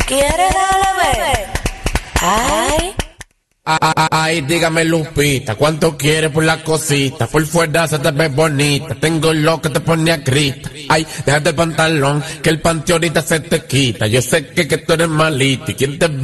¿Quieres darle ver? Ay. Ay, dígame Lupita, ¿cuánto quieres por la cosita? Por fuera se te ve bonita, tengo lo que te pone a grita. Ay, déjate el pantalón, que el panty ahorita se te quita. Yo sé que tú eres malita y quien te ve